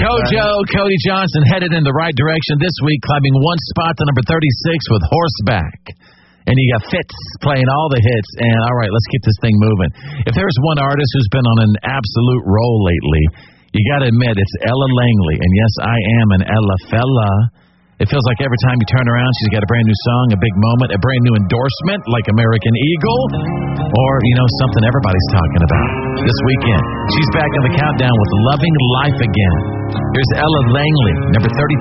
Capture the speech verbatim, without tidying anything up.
Kojo, Cody Johnson headed in the right direction this week, climbing one spot to number thirty-six with Horseback. And you got Fitz playing all the hits. And, all right, let's keep this thing moving. If there's one artist who's been on an absolute roll lately, you got to admit it's Ella Langley. And, yes, I am an Ella fella. It feels like every time you turn around, she's got a brand new song, a big moment, a brand new endorsement like American Eagle, or, you know, something everybody's talking about this weekend. She's back on the countdown with Loving Life Again. Here's Ella Langley, number thirty-three.